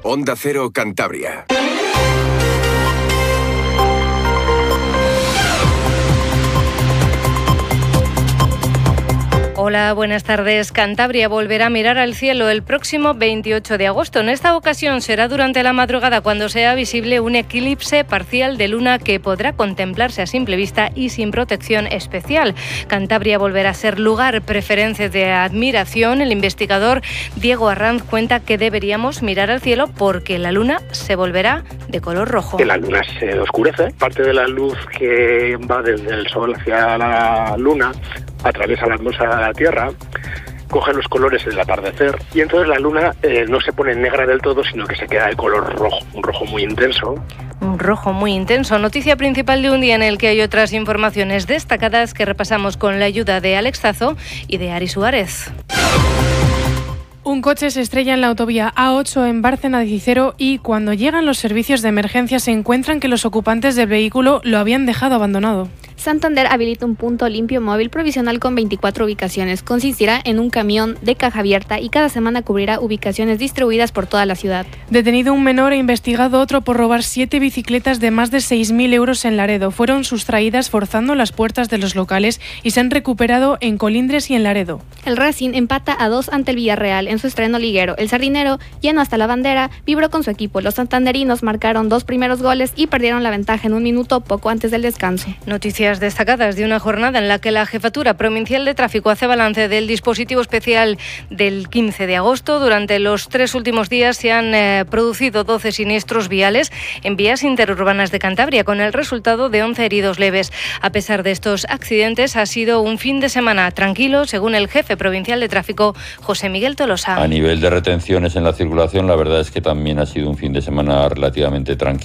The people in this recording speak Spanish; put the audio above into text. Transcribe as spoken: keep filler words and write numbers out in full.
Onda Cero Cantabria. Hola, buenas tardes. Cantabria volverá a mirar al cielo el próximo veintiocho de agosto. En esta ocasión será durante la madrugada cuando sea visible un eclipse parcial de luna que podrá contemplarse a simple vista y sin protección especial. Cantabria volverá a ser lugar preferente de admiración. El investigador Diego Arranz cuenta que deberíamos mirar al cielo porque la luna se volverá de color rojo. Que la luna se oscurece. Parte de la luz que va desde el sol hacia la luna atraviesa la atmósfera de la Tierra, coge los colores del atardecer y entonces la luna eh, no se pone negra del todo, sino que se queda de color rojo, un rojo muy intenso. Un rojo muy intenso. Noticia principal de un día en el que hay otras informaciones destacadas que repasamos con la ayuda de Alex Zazo y de Ari Suárez. Un coche se estrella en la autovía A ocho en Bárcena de Cicero y cuando llegan los servicios de emergencia se encuentran que los ocupantes del vehículo lo habían dejado abandonado. Santander habilita un punto limpio móvil provisional con veinticuatro ubicaciones. Consistirá en un camión de caja abierta y cada semana cubrirá ubicaciones distribuidas por toda la ciudad. Detenido un menor e investigado otro por robar siete bicicletas de más de seis mil euros en Laredo. Fueron sustraídas forzando las puertas de los locales y se han recuperado en Colindres y en Laredo. El Racing empata a dos ante el Villarreal en su estreno liguero. El Sardinero, lleno hasta la bandera, vibró con su equipo. Los santanderinos marcaron dos primeros goles y perdieron la ventaja en un minuto poco antes del descanso. Noticias destacadas de una jornada en la que la Jefatura Provincial de Tráfico hace balance del dispositivo especial del quince de agosto. Durante los tres últimos días se han eh, producido doce siniestros viales en vías interurbanas de Cantabria, con el resultado de once heridos leves. A pesar de estos accidentes, ha sido un fin de semana tranquilo, según el jefe provincial de Tráfico, José Miguel Tolosa. A nivel de retenciones en la circulación, la verdad es que también ha sido un fin de semana relativamente tranquilo.